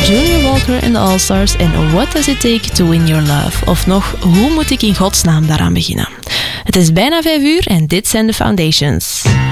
Junior Walker en de All-Stars en What Does It Take to Win Your Love? Of nog, hoe moet ik in godsnaam daaraan beginnen? Het is bijna 5 uur en dit zijn de Foundations.